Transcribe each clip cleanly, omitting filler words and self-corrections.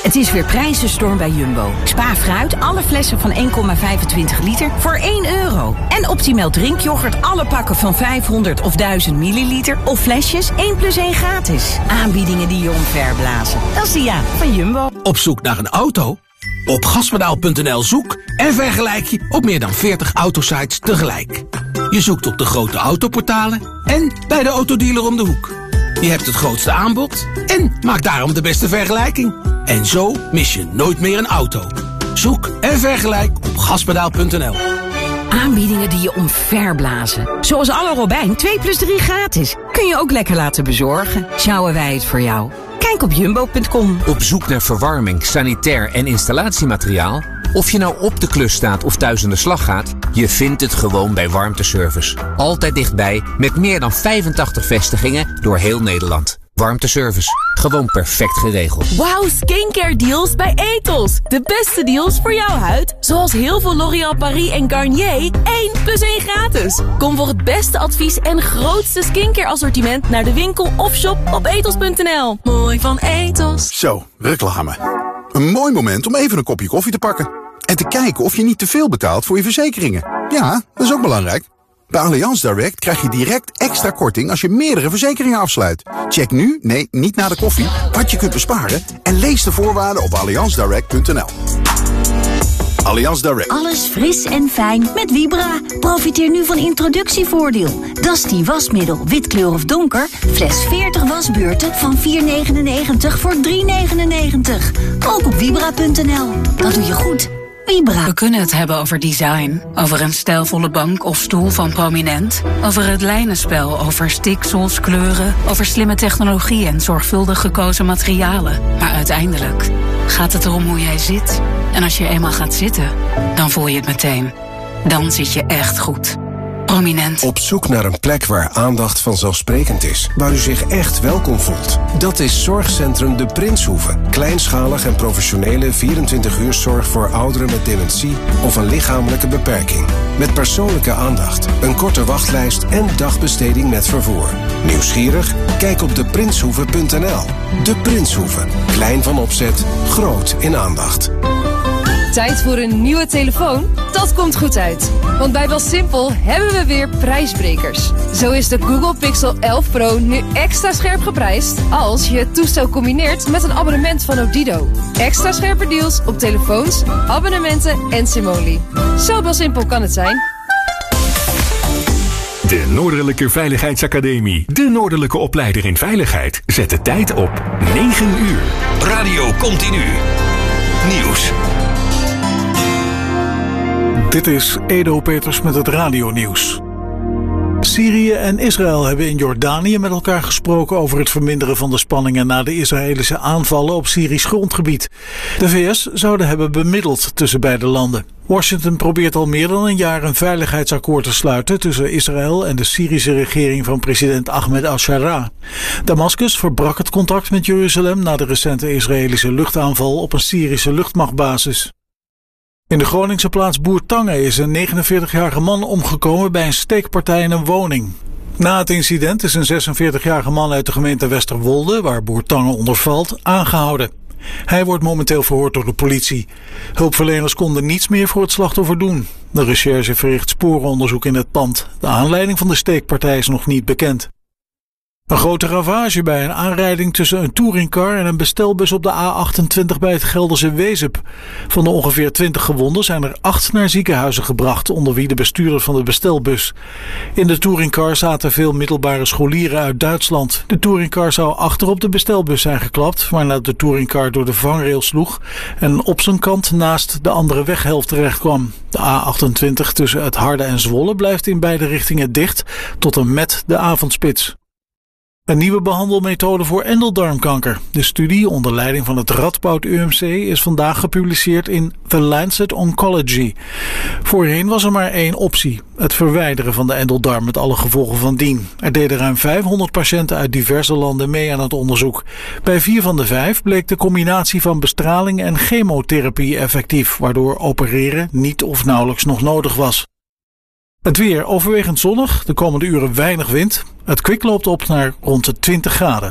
Het is weer prijzenstorm bij Jumbo. Spaar fruit, alle flessen van 1,25 liter voor €1. En Optimal drinkyoghurt, alle pakken van 500 of 1000 milliliter of flesjes 1 + 1 gratis. Aanbiedingen die je omverblazen. Dat is de ja van Jumbo. Op zoek naar een auto? Op gaspedaal.nl zoek en vergelijk je op meer dan 40 autosites tegelijk. Je zoekt op de grote autoportalen en bij de autodealer om de hoek. Je hebt het grootste aanbod en maak daarom de beste vergelijking. En zo mis je nooit meer een auto. Zoek en vergelijk op gaspedaal.nl. Aanbiedingen die je omverblazen. Zoals alle Robijn 2 + 3 gratis. Kun je ook lekker laten bezorgen. Sjouwen wij het voor jou. Kijk op jumbo.com. Op zoek naar verwarming, sanitair en installatiemateriaal? Of je nou op de klus staat of thuis aan de slag gaat, je vindt het gewoon bij Warmteservice. Altijd dichtbij, met meer dan 85 vestigingen door heel Nederland. Warmteservice, gewoon perfect geregeld. Wauw, skincare deals bij Ethos. De beste deals voor jouw huid. Zoals heel veel L'Oréal Paris en Garnier 1 + 1 gratis. Kom voor het beste advies en grootste skincare assortiment naar de winkel of shop op ethos.nl. Mooi van Ethos. Zo, reclame. Een mooi moment om even een kopje koffie te pakken. En te kijken of je niet te veel betaalt voor je verzekeringen. Ja, dat is ook belangrijk. Bij Allianz Direct krijg je direct extra korting als je meerdere verzekeringen afsluit. Check nu, nee, niet na de koffie, wat je kunt besparen en lees de voorwaarden op allianzdirect.nl. Allianz Direct. Alles fris en fijn met Vibra. Profiteer nu van introductievoordeel. Dusty wasmiddel, wit kleur of donker. Fles 40 wasbeurten van €4,99 voor €3,99. Ook op vibra.nl. Dat doe je goed. Vibra. We kunnen het hebben over design. Over een stijlvolle bank of stoel van Prominent. Over het lijnenspel, over stiksels, kleuren. Over slimme technologie en zorgvuldig gekozen materialen. Maar uiteindelijk gaat het erom hoe jij zit. En als je eenmaal gaat zitten, dan voel je het meteen. Dan zit je echt goed. Prominent. Op zoek naar een plek waar aandacht vanzelfsprekend is. Waar u zich echt welkom voelt. Dat is Zorgcentrum De Prinshoeve. Kleinschalig en professionele 24-uurszorg voor ouderen met dementie of een lichamelijke beperking. Met persoonlijke aandacht, een korte wachtlijst en dagbesteding met vervoer. Nieuwsgierig? Kijk op deprinshoeve.nl. De Prinshoeve. Klein van opzet, groot in aandacht. Tijd voor een nieuwe telefoon? Dat komt goed uit. Want bij BelSimpel hebben we weer prijsbrekers. Zo is de Google Pixel 11 Pro nu extra scherp geprijsd als je het toestel combineert met een abonnement van Odido. Extra scherpe deals op telefoons, abonnementen en Simoli. Zo BelSimpel kan het zijn. De Noordelijke Veiligheidsacademie. De Noordelijke opleider in veiligheid. Zet de tijd op 9 uur. Radio Continu. Nieuws. Dit is Edo Peters met het radionieuws. Syrië en Israël hebben in Jordanië met elkaar gesproken over het verminderen van de spanningen na de Israëlische aanvallen op Syrisch grondgebied. De VS zouden hebben bemiddeld tussen beide landen. Washington probeert al meer dan een jaar een veiligheidsakkoord te sluiten tussen Israël en de Syrische regering van president Ahmed al-Sharaa. Damascus verbrak het contact met Jeruzalem na de recente Israëlische luchtaanval op een Syrische luchtmachtbasis. In de Groningse plaats Bourtange is een 49-jarige man omgekomen bij een steekpartij in een woning. Na het incident is een 46-jarige man uit de gemeente Westerwolde, waar Bourtange onder valt, aangehouden. Hij wordt momenteel verhoord door de politie. Hulpverleners konden niets meer voor het slachtoffer doen. De recherche verricht sporenonderzoek in het pand. De aanleiding van de steekpartij is nog niet bekend. Een grote ravage bij een aanrijding tussen een touringcar en een bestelbus op de A28 bij het Gelderse Wezep. Van de ongeveer 20 gewonden zijn er 8 naar ziekenhuizen gebracht, onder wie de bestuurder van de bestelbus. In de touringcar zaten veel middelbare scholieren uit Duitsland. De touringcar zou achterop de bestelbus zijn geklapt, waarna de touringcar door de vangrail sloeg en op zijn kant naast de andere weghelft terecht kwam. De A28 tussen het Harde en Zwolle blijft in beide richtingen dicht tot en met de avondspits. Een nieuwe behandelmethode voor endeldarmkanker. De studie onder leiding van het Radboud UMC is vandaag gepubliceerd in The Lancet Oncology. Voorheen was er maar 1 optie: het verwijderen van de endeldarm met alle gevolgen van dien. Er deden ruim 500 patiënten uit diverse landen mee aan het onderzoek. Bij 4 van de 5 bleek de combinatie van bestraling en chemotherapie effectief, waardoor opereren niet of nauwelijks nog nodig was. Het weer overwegend zonnig, de komende uren weinig wind. Het kwik loopt op naar rond de 20 graden.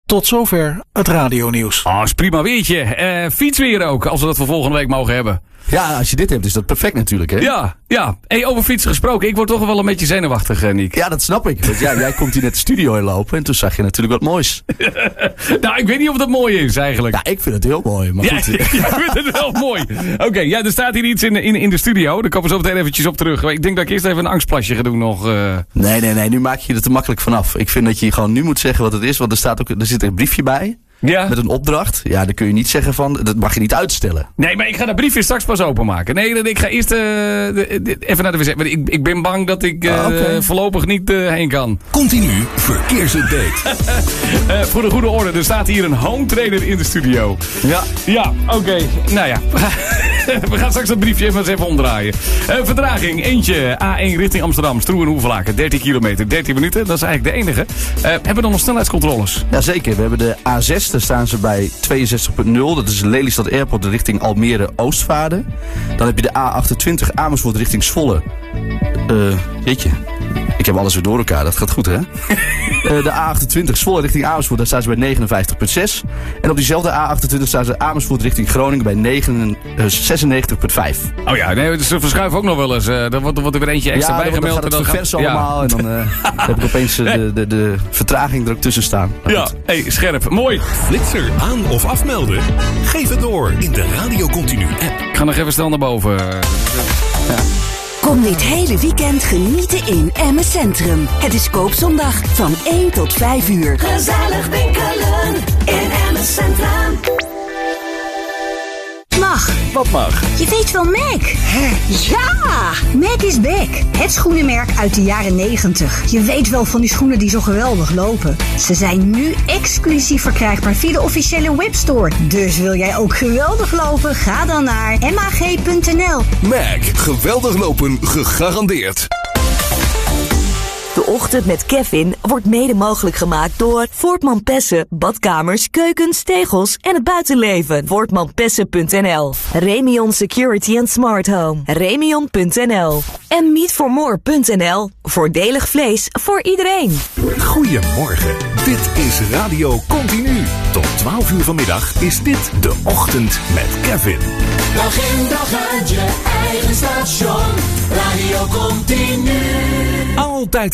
Tot zover het radionieuws. Oh, is prima weertje. Fiets weer ook, als we dat voor volgende week mogen hebben. Ja, als je dit hebt is dat perfect natuurlijk, hè? Ja. Hey, over fietsen gesproken. Ik word toch wel een beetje zenuwachtig, Niek. Ja, dat snap ik. Want jij komt hier net de studio inlopen en toen zag je natuurlijk wat moois. Nou, ik weet niet of dat mooi is eigenlijk. Ja, ik vind het heel mooi. Maar goed. Ja, ik vind het wel mooi. Oké, er staat hier iets in de studio. Daar komen we zo meteen eventjes op terug. Ik denk dat ik eerst even een angstplasje ga doen nog. Nee. Nu maak je er te makkelijk vanaf. Ik vind dat je gewoon nu moet zeggen wat het is. Want er zit een briefje bij. Ja. Met een opdracht. Ja, dan kun je niet zeggen van, dat mag je niet uitstellen. Nee, maar ik ga dat briefje straks pas openmaken. Nee, ik ga eerst even naar de wc. Ik ben bang dat ik voorlopig niet heen kan. Continu verkeersupdate. Voor de goede orde, er staat hier een home trainer in de studio. Ja, oké. Nou ja. We gaan straks dat briefje even omdraaien. Vertraging, eentje. A1 richting Amsterdam. Stroe-en-Hoevelaken. 13 kilometer, 13 minuten. Dat is eigenlijk de enige. Hebben we dan nog snelheidscontroles? Jazeker. We hebben de A6. Daar staan ze bij 62.0. Dat is Lelystad Airport richting Almere Oostvaarde. Dan heb je de A28 Amersfoort richting Zwolle. Jeetje. Ik heb alles weer door elkaar. Dat gaat goed, hè? De A28 Zwolle richting Amersfoort. Daar staan ze bij 59.6. En op diezelfde A28 staan ze Amersfoort richting Groningen bij 96.5. Oh ja, nee, ze verschuiven ook nog wel eens. Er wordt er weer eentje extra bijgemeld. Dan gaat het verversen allemaal. En dan heb ik opeens de vertraging er ook tussen staan. Ja, scherp. Mooi. Flitser aan of afmelden? Geef het door in de Radio Continu app. Ik ga nog even snel naar boven. Ja. Kom dit hele weekend genieten in Emmen Centrum. Het is Koopzondag van 1 tot 5 uur. Gezellig winkelen in Emmen Centrum. Mag. Wat mag? Je weet wel Mac. Ja! Mac is back. Het schoenenmerk uit de jaren 90. Je weet wel van die schoenen die zo geweldig lopen. Ze zijn nu exclusief verkrijgbaar via de officiële webstore. Dus wil jij ook geweldig lopen? Ga dan naar mag.nl. Mac. Geweldig lopen gegarandeerd. De Ochtend met Kevin wordt mede mogelijk gemaakt door Voortman Pessen, badkamers, keukens, tegels en het buitenleven. Voortmanpessen.nl. Remion Security and Smart Home. Remion.nl. En meatformore.nl. Voordelig vlees voor iedereen. Goedemorgen, dit is Radio Continu. Tot 12 uur vanmiddag is dit De Ochtend met Kevin. Dag in dag uit je eigen station. Radio Continu. Altijd